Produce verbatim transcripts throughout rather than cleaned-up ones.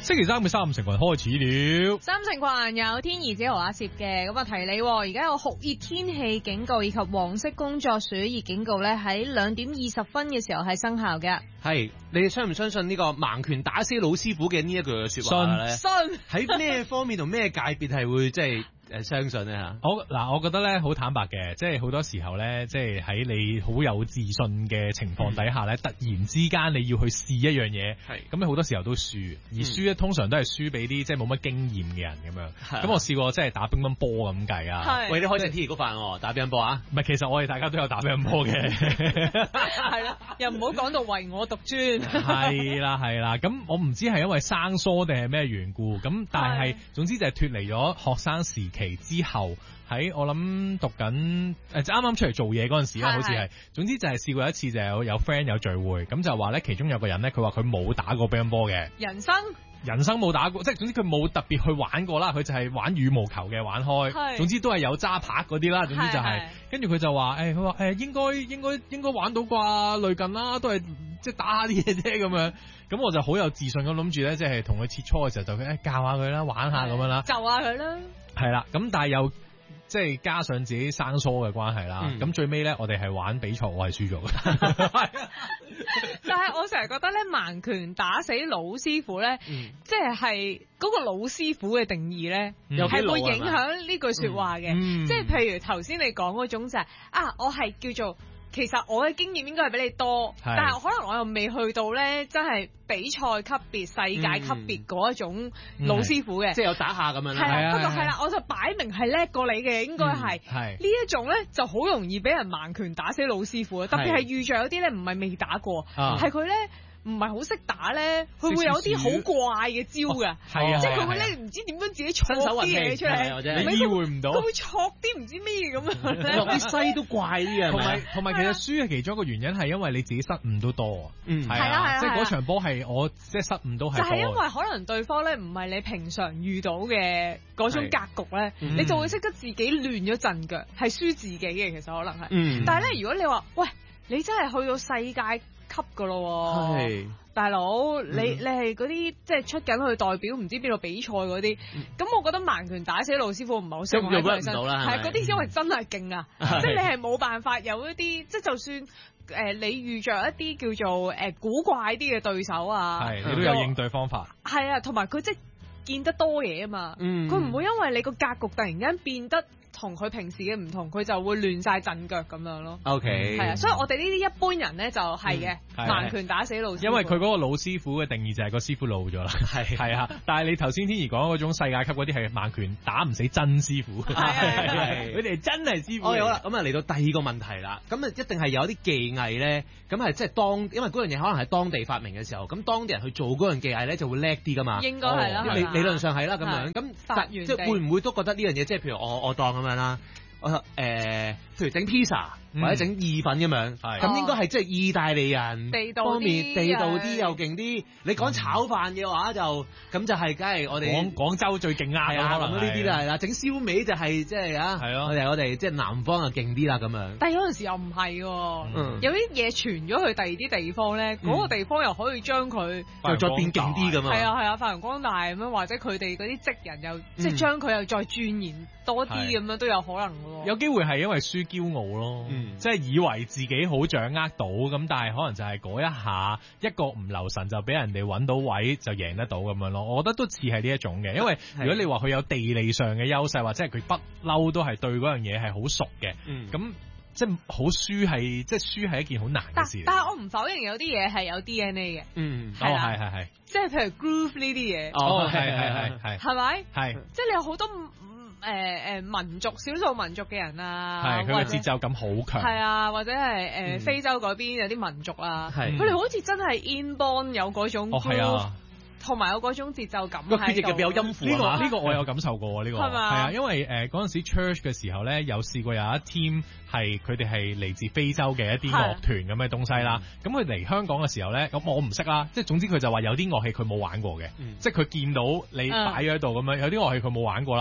星期三嘅三五成群開始了。 三成群有天兒子豪阿攝嘅，咁啊提你，而家有酷熱天氣警告以及黃色工作暑熱警告咧，喺兩點二十分嘅時候係生效嘅。 係，你哋相唔相信呢個盲拳打死老師傅嘅呢一句說話咧？ 信喺咩方面同咩界別係會即係誒相信咧吓？ 我嗱，我覺得咧好坦白嘅，即係好多時候咧，即係喺你好有自信嘅情況底下咧，嗯、突然之間你要去試一樣嘢，係咁你好多時候都輸，而輸咧、嗯、通常都係輸俾啲即係冇乜經驗嘅人咁樣。咁、嗯、我試過即係打乒乓波咁計啊， 喂，你開正天兒嗰飯打乒乓波啊？ 唔係，其實我哋大家都有打乒乓波嘅， 係啦，又唔好講到唯我獨尊。 係啦係啦，咁我唔知係因為生疏定係咩緣故，咁但係總之就係脫離咗學生時期之後，喺我諗讀緊誒，啱啱出嚟做嘢嗰陣時啦，好似係，總之就係試過一次就有有 friend 有聚會，咁就話咧其中有個人咧，佢話佢冇打過乒乓波嘅， 人生人生冇打過，即係總之佢冇特別去玩過啦，佢就係玩羽毛球嘅玩開，總之都係有揸拍嗰啲啦，總之就係、是，跟住佢就話誒，佢話誒應該應該應該玩到啩，類近啦，都係即係打下啲嘢啫咁樣，咁我就好有自信咁諗住咧，即係同佢切磋嘅時候就誒、欸、教下佢啦，玩下咁樣啦， 就下佢啦， 係啦，咁但係又。即係加上自己生疏嘅關係啦，咁、嗯、最尾咧，我哋係玩比賽，我係輸咗嘅。 但係我成日覺得咧，盲拳打死老師傅咧，嗯、即係係嗰個老師傅嘅定義咧，係、嗯、會影響呢句說話嘅。嗯、即係譬如頭先你講嗰種就係、是、啊，我係叫做。其實我嘅經驗應該係比你多，但係可能我又未去到咧，真係比賽級別、世界級別嗰一種老師傅嘅、嗯， 即係有打下咁樣啦。 係啊，不過係啦，我就擺明係叻過你嘅，應該係。係呢一種咧，就好容易俾人盲拳打死老師傅啊！特別係遇着有啲咧，唔係未打過，係佢咧。唔係好識打咧，佢會有啲好怪嘅招㗎，係啊，即係佢會咧唔知點樣自己錯啲嘢出嚟， 你意會唔到， 佢會錯啲唔知咩咁樣咧， 啲西都怪啲啊， 同埋同埋其實輸嘅其中一個原因係因為你自己失誤都多，嗯，係啊，啊即係嗰場波係我即係失誤都係，就係因為可能對方咧唔係你平常遇到嘅嗰種格局咧，你就會識得自己亂咗陣腳，係輸自己嘅其實可能係，嗯，但係咧如果你話喂你真係去到世界級噶咯，係大佬，你你係嗰啲即係出緊去代表唔知邊度比賽嗰啲，咁、嗯、我覺得盲拳打死老師傅唔係好適合喺佢身，係嗰啲因為真係勁啊，即係你係冇辦法有一啲，即係就算誒、呃、你遇着一啲叫做誒、呃、古怪啲嘅對手啊， 係你都有應對方法， 係啊，同埋佢即係見得多嘢啊嘛，佢唔、嗯、會因為你個格局突然間變得。同佢平時嘅唔同，佢就會亂晒陣腳咁樣咯。 O K， 係啊，所以我哋呢啲一般人咧就係嘅，盲拳打死老師傅。 因為佢嗰個老師傅嘅定義就係個師傅老咗啦。係係啊，但係你頭先天兒講嗰種世界級嗰啲係盲拳打唔死真師傅。係係，佢哋真係師傅。 好啦，咁啊嚟到第二個問題啦。咁啊一定係有啲技藝咧，咁係即係當，因為嗰樣嘢可能係當地發明嘅時候，咁當地人去做嗰樣技藝咧就會叻啲噶嘛。 應該係啦， 理理論上係啦咁樣。咁即係會唔會都覺得呢樣嘢，即係譬如我我當咁樣啦，我誒、呃，譬如整披薩或者整意粉咁樣，咁、嗯、應該係即係意大利人方面地道啲又勁啲。你講炒飯嘅話就咁就係，梗係我哋廣廣州最勁啱啦。 可能呢啲就係啦，整燒味就係即係啊，我哋我哋即係南方就勁啲啦咁樣。 但係有陣時又唔係，嗯、有啲嘢傳咗去第二啲地方咧，嗰、嗯、個地方又可以將佢又再變勁啲咁啊。 係啊係啊，發揚光大咁樣，或者佢哋嗰啲職人又、嗯、即係將佢又再鑽研多啲咁樣都有可能喎。 有機會係因為輸驕傲咯。嗯、即係以為自己好掌握到，咁但係可能就係嗰一下一個唔留神就俾人哋揾到位就贏得到咁樣咯。我覺得都似係呢一種嘅，因為如果你話佢有地理上嘅優勢，或者係佢不嬲都係對嗰樣嘢係好熟嘅，咁、嗯、即係好輸係即係輸係一件好難嘅事。 但係我唔否認有啲嘢係有 D N A 嘅， 嗯，係係係係， 即係譬如 groove 呢啲嘢， 哦係係係係， 係咪？ 係， 即係你有好多。誒誒、呃、民族少數民族嘅人啊， 係佢嘅節奏感好強， 係啊，或者係誒、呃嗯、非洲嗰邊有啲民族啊，佢哋、嗯、好似真係 inborn 有嗰種，哦係啊，同埋有嗰種節奏感喺度，個血液入邊有音符啊，呢、這個呢、這個我有感受過呢、這個係嘛？係啊，因為誒嗰陣時 church 嘅時候咧，有試過有一 team 係佢哋係嚟自非洲嘅一啲樂團咁嘅東西啦。咁佢嚟香港嘅時候咧，咁我唔識啦，即係總之佢就話有啲樂器佢冇玩過嘅，嗯、即係佢見到你擺咗喺度咁樣，有啲樂器佢冇玩過啦。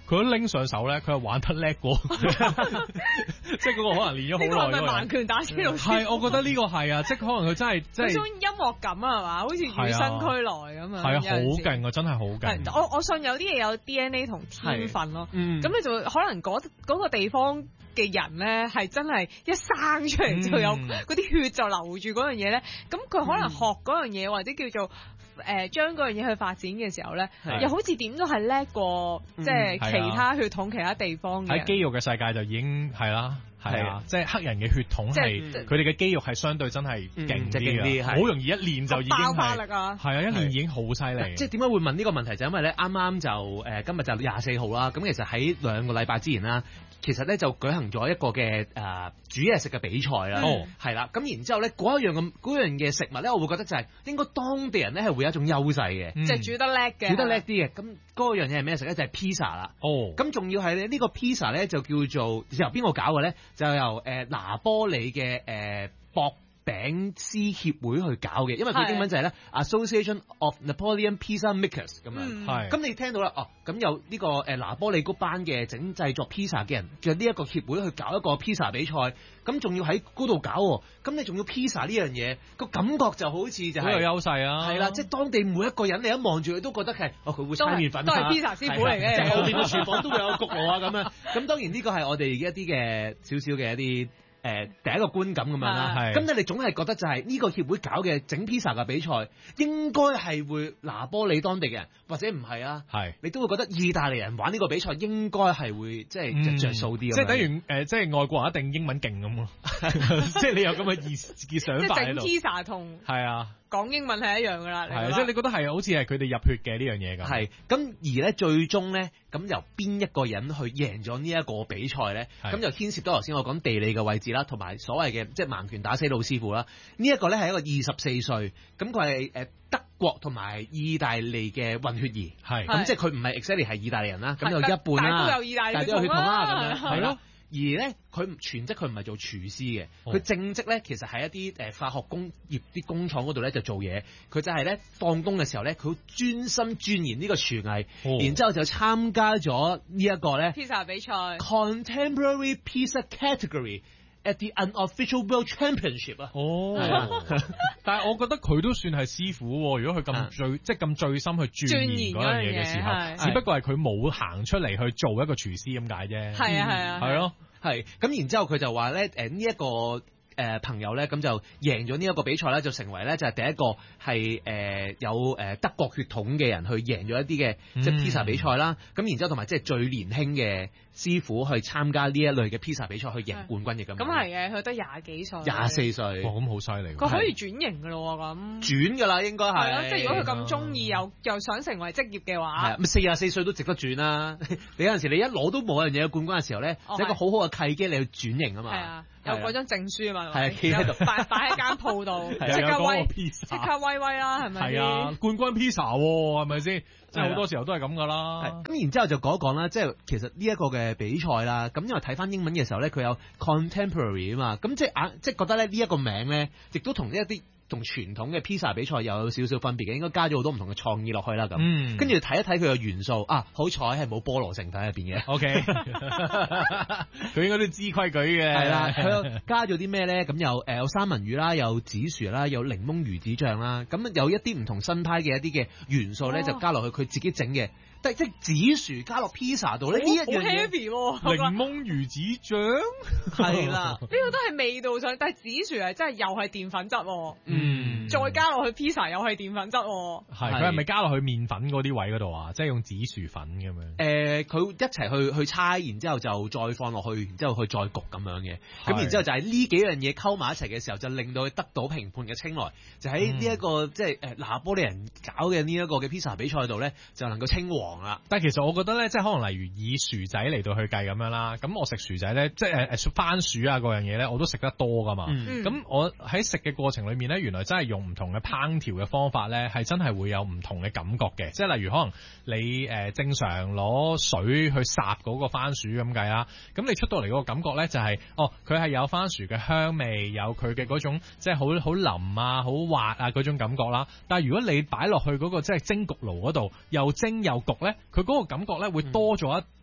佢一拎上手咧，佢係玩得叻過，即係嗰個可能練咗好耐。呢個係咪盲拳打車路？ 係，我覺得呢個係啊，即係可能佢真係即係。嗰種音樂感啊，係嘛？好似與生俱來咁啊。 係啊，好勁啊，真係好勁。 我我信有啲嘢有 D N A 同天分咯。嗯。咁你就可能嗰嗰個地方嘅人咧，係真係一生出嚟就有嗰啲血就流住嗰樣嘢咧。咁佢可能學嗰樣嘢或者叫做。誒將嗰樣嘢去發展嘅時候咧，又好似點都係叻過即係其他血統、其他地方嘅。 喺肌肉嘅世界就已經係啦，係啊，即係黑人嘅血統係佢哋嘅肌肉係相對真係勁啲嘅，好容易一練就已經係爆發力啊！係啊，一練已經好犀利。 即係點解會問呢個問題？就因為咧，啱啱就誒今日就廿四號啦。咁其實喺兩個禮拜之前啦。其實咧就舉行咗一個嘅誒、呃、煮嘢食嘅比賽啦，係啦、嗯，咁然之後咧嗰一樣咁嗰樣嘅食物咧，我會覺得就係應該當地人咧係會有一種優勢嘅， 即係、嗯、煮得叻嘅， 煮得叻啲嘅。咁嗰樣嘢係咩食咧？就係 pizza 啦。哦，咁仲要係咧呢個 pizza 咧就叫做由邊個搞嘅咧？就由誒、呃、拿波里嘅誒薄餅師協會去搞嘅，因為佢英文就係咧 Association of Napoleon Pizza Makers 咁樣。係，咁你聽到啦，哦，咁有呢個誒拿波里嗰班嘅整製作 pizza 嘅人嘅呢一個協會去搞一個 pizza 比賽，咁仲要喺嗰度搞，咁你仲要 pizza 呢樣嘢，個感覺就好似就係好有優勢啊！ 係啦，即係當地每一個人你一望住佢都覺得係，哦佢會搓麵粉， 都係 pizza 師傅嚟嘅， 即係後邊嘅廚房都會有焗爐啊咁樣。咁當然呢個係我哋一啲嘅少少嘅一啲。誒、呃、第一個觀感咁樣啦，咁你哋總係覺得就係呢個協會搞嘅整 pizza 嘅比賽，應該係會拿波里當地嘅人，或者唔係啊？係是，你都會覺得意大利人玩呢個比賽應該係會即係着數啲，即係等於誒、呃，即係外國人一定英文勁咁咯，即係你有咁嘅意嘅想法喺度。 即係整 pizza 同係啊。 講英文係一樣噶啦， 係即係你覺得係好似係佢哋入血嘅呢樣嘢咁。 係咁而咧最終咧，咁由邊一個人去贏咗呢一個比賽咧？咁就牽涉到頭先我講地理嘅位置啦，同埋所謂嘅即係盲拳打死老師傅啦。呢一個咧係一個二十四歲，咁佢係誒德國同埋意大利嘅混血兒，係咁即係佢唔係 exactly 係意大利人啦，咁有一半啦， 但都有意大利， 但都有血統啦，咁樣係咯。而咧，佢全職佢唔係做廚師嘅，佢、哦、正職咧其實喺一啲誒化學工業啲工廠嗰度咧就做嘢。佢就係咧放工嘅時候咧，佢好專心鑽研呢個廚藝，哦、然之後就參加咗呢一個咧 pizza 比賽 Contemporary Pizza Category at the Unofficial World Championship 啊。 哦，但係我覺得佢都算係師傅喎。如果佢咁醉，即係咁醉心去鑽研嗰樣嘢嘅時候，只不過係佢冇行出嚟去做一個廚師咁解啫。 係啊係啊， 係咯。 係，咁然之後佢就話咧，誒呢一個誒、呃、朋友咧，咁就贏咗呢一個比賽咧，就成為咧就係、是、第一個係誒、呃、有誒德國血統嘅人去贏咗一啲嘅即係 pizza 比賽啦。咁、嗯、然之後同埋即係最年輕嘅師傅去參加呢一類嘅 pizza 比賽去贏冠軍嘅咁。 咁係嘅，佢得廿幾歲。 廿四歲。 哇，咁好犀利。 佢可以轉型㗎咯喎，咁。 轉㗎啦，應該係。係咯， 即係如果佢咁中意又又想成為職業嘅話。 係，咁四廿四歲都值得轉啦。你有陣時你一攞到某樣嘢嘅冠軍嘅時候咧，係一個好好嘅契機，你去轉型啊嘛。 係啊，有嗰張證書啊嘛。 係啊，企喺度擺擺喺間鋪度，即刻威，即刻威威啦，係咪？ 係啊，冠軍 pizza 喎，係咪先？即係好多時候都係咁噶啦。 咁然之後就講一講啦，即係其實呢一個嘅比賽啦，咁因為睇翻英文嘅時候咧，佢有 contemporary 啊嘛，咁即係啊，即係覺得咧呢一個名咧，亦都同一啲同傳統嘅 pizza 比賽有少少分別嘅，應該加咗好多唔同嘅創意落去啦咁。嗯，跟住睇一睇佢嘅元素啊，好彩係冇菠蘿成體入邊嘅。 O K，佢應該都知規矩嘅。 係啦，佢加咗啲咩咧？咁有誒有三文魚啦，有紫薯啦，有檸檬魚子醬啦，咁有一啲唔同新派嘅一啲嘅元素咧，就加落去佢自己整嘅。即係紫薯加落 pizza 度咧，呢一樣嘢檸檬魚子醬係啦， 呢個都係味道上，但係紫薯係真係又係澱粉質，嗯，再加落去 pizza 又係澱粉質， 係佢係咪加落去麵粉嗰啲位嗰度啊？即係用紫薯粉咁樣？ 誒，佢一齊去去猜，然之後就再放落去，然之後去再焗咁樣嘅。咁然之後就係呢幾樣嘢溝埋一齊嘅時候，就令到佢得到評判嘅青睞，就喺呢一個即係誒拿波利人搞嘅呢一個嘅 pizza 比賽度咧，就能夠稱王。 但係其實我覺得咧，即係可能例如以薯仔嚟到去計咁樣啦，咁我食薯仔咧，即係誒誒番薯啊嗰樣嘢咧，我都食得多噶嘛。咁、嗯、我喺食嘅過程裏面咧，原來真係用唔同嘅烹調嘅方法咧，係真係會有唔同嘅感覺嘅。即係例如可能你誒正常攞水去烚嗰個番薯咁計啦，咁你出到嚟嗰個感覺咧就係、是，哦佢係有番薯嘅香味，有佢嘅嗰種即係好好腍啊、好滑啊嗰種感覺啦。但係如果你擺落去嗰個即係蒸焗爐嗰度，又蒸又焗咧，佢嗰個感覺咧會多咗一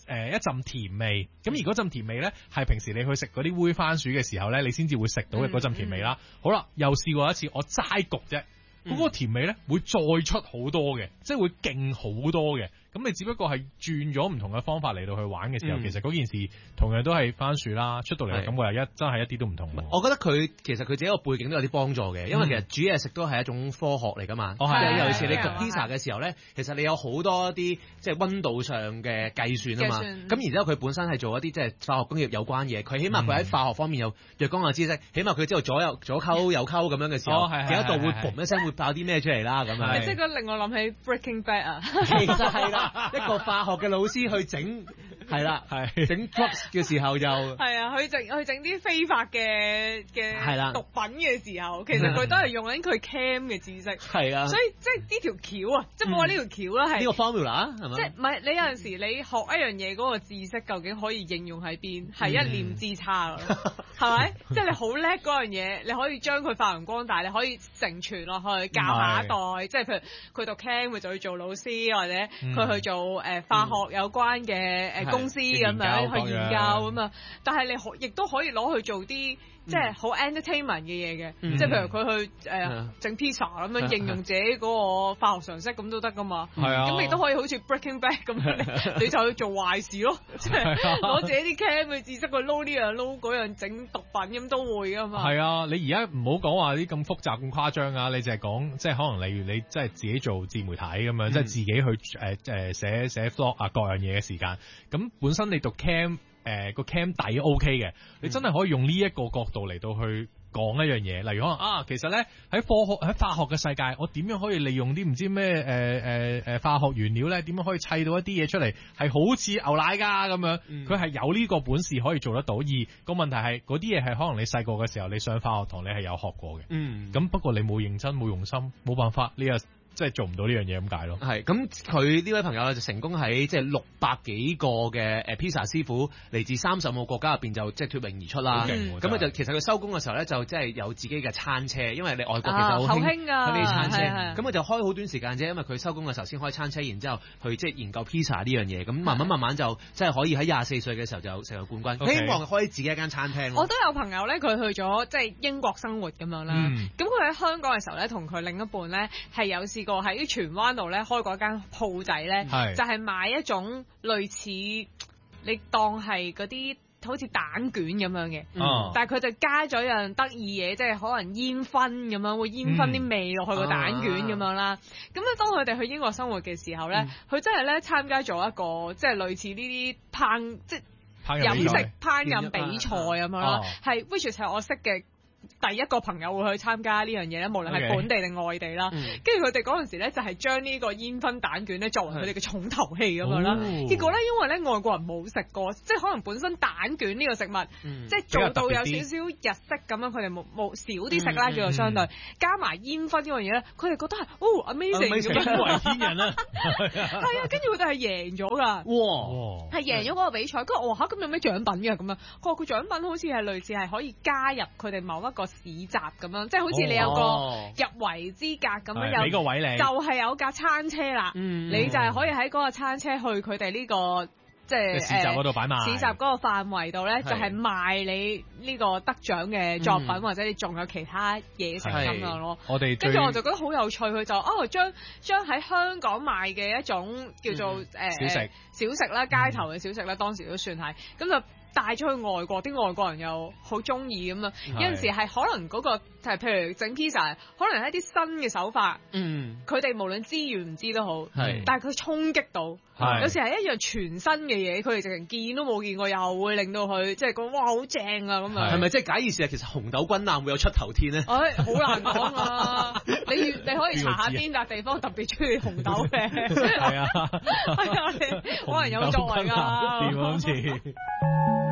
誒一陣甜味，咁而嗰陣甜味咧係平時你去食嗰啲煨番薯嘅時候咧，你先至會食到嘅嗰陣甜味啦。嗯嗯、好啦，又試過一次，我齋焗啫，嗰、嗯、個甜味咧會再出好多嘅，即係會勁好多嘅。咁你只不過係轉咗唔同嘅方法嚟到去玩嘅時候，嗯、其實嗰件事同樣都係番薯啦，出到嚟嘅感覺又一真係一啲都唔同。 我覺得佢其實佢自己個背景都有啲幫助嘅，因為其實煮嘢食都係一種科學嚟㗎嘛。即係、哦、尤其是你焗 pizza 嘅時候咧，其實你有好多啲即係溫度上嘅計算啊嘛。咁然之後佢本身係做一啲即係化學工業有關嘢，佢起碼佢喺化學方面有若干嘅知識，嗯、起碼佢知道左右左溝右溝咁樣嘅時候，幾多度會嘣一聲會爆啲咩出嚟啦咁樣。 即係令我諗起 Breaking Bad 啊， 其實係啦，一個化學嘅老師去整。係啦，係整 drugs 嘅時候就係啊，去整去整啲非法嘅嘅毒品嘅時候，其實佢都係用緊佢 chem 嘅知識。係啊，所以即係呢條橋啊，即係冇話呢條橋啦，係呢個 formula 係咪？ 即係唔係你有陣時你學一樣嘢嗰個知識究竟可以應用喺邊，係一念之差㗎咯，係咪？即係你好叻嗰樣嘢，你可以將佢發揚光大，你可以承傳落去教下一代。即係譬如佢讀 chem，佢就去做老師，或者佢去做誒化學有關嘅誒公司咁樣去研究咁啊，但係你可亦都可以攞去做啲即係好 entertainment 嘅嘢嘅，即係譬如佢去誒整 pizza 咁樣應用自己嗰個化學常識咁都得噶嘛。係啊，咁亦都可以好似 Breaking Bad 咁樣，你就去做壞事咯，即係攞自己啲 chem 嘅知識去撈呢樣撈嗰樣整毒品咁都會噶嘛。係啊， 你而家唔好講話啲咁複雜咁誇張啊，你就係講即係可能例如你即係自己做自媒體咁樣，即係自己去誒誒寫寫 vlog 啊各樣嘢嘅時間，咁本身你讀 chem。誒個 cam 底 OK 嘅，你真係可以用呢一個角度嚟到去講一樣嘢，例如可能啊，其實咧喺科學喺化學嘅世界，我點樣可以利用啲唔知咩誒誒誒化學原料咧，點樣可以砌到一啲嘢出嚟係好似牛奶㗎咁樣，佢係、嗯、有呢個本事可以做得到。而個問題係嗰啲嘢係可能你細個嘅時候你上化學堂你係有學過嘅，咁、嗯、不過你冇認真冇用心，冇辦法呢個。即係做唔到呢樣嘢咁解咯。係咁，佢呢位朋友咧就成功喺即係六百幾個嘅誒披薩師傅嚟自三十五個國家入邊就即係脫穎而出啦。咁佢、嗯、就其實佢收工嘅時候咧就即係有自己嘅餐車，因為你外國其實好興㗎啲餐車。咁佢就開好短時間啫，因為佢收工嘅時候先開餐車，然之後去即係研究披薩呢樣嘢。咁慢慢慢慢就即係可以喺廿四歲嘅時候就成為冠軍。Okay. 希望開自己一間餐廳。 我都有朋友咧，佢去咗即係英國生活咁樣啦。咁佢喺香港嘅時候咧，同佢另一半咧係有試過喺荃灣度咧開嗰間鋪仔咧，是就係賣一種類似你當係嗰啲好似蛋卷咁樣嘅，嗯、但係佢就加咗一樣得意嘢，即係可能煙燻咁樣，會煙燻啲味落去個蛋卷咁樣啦。咁咧、啊，當佢哋去英國生活嘅時候咧，佢、嗯、真係咧參加咗一個即係類似呢啲烹即係飲食烹飪比賽咁樣啦，係 which 係我識嘅。第一個朋友會去參加呢樣嘢咧，無論係本地定外地啦。跟住佢哋嗰陣時咧，就係將呢個煙燻蛋卷咧作為佢哋嘅重頭戲咁樣啦。哦、結果咧，因為咧外國人冇食過，即係可能本身蛋卷呢個食物，嗯、即係做到有少少日式咁樣，佢哋冇冇少啲食啦，叫做相對。嗯、加埋煙燻呢樣嘢咧，佢哋覺得係哦 amazing 咁樣， 驚為天人啦。 係啊，跟住佢哋係贏咗㗎。哇！係贏咗嗰個比賽。跟住我話嚇，咁有咩獎品㗎咁樣？佢話佢獎品好似係類似係可以加入佢哋某一個市集咁樣，即係好似你有個入圍資格咁樣，有俾個位你， 就係有架餐車啦。嗯、你就係可以喺嗰個餐車去佢哋呢個即係市集嗰度擺賣。 市集嗰個範圍度咧，就係賣你呢個得獎嘅作品，嗯、或者你仲有其他嘢食咁樣咯。我哋跟住我就覺得好有趣，佢就哦將將喺香港賣嘅一種叫做誒、嗯呃、小食小食啦，街頭嘅小食啦，當時都算係咁就。帶咗去外國，啲外國人又好中意咁啊！是有陣時係可能嗰、嗰個係譬如整 pizza，可能係一啲新嘅手法，嗯，佢哋無論知與唔知都好，係，但係佢衝擊到，係，有時係一樣全新嘅嘢，佢哋直情見都冇見過，又會令到佢即係講哇好正啊咁啊！ 係咪即係假意思係其實紅豆軍艦會有出頭天咧？ 唉、哎，好難講啊！你你可以查下邊笪地方特別中意紅豆嘅，係啊，係啊，可能有作為㗎。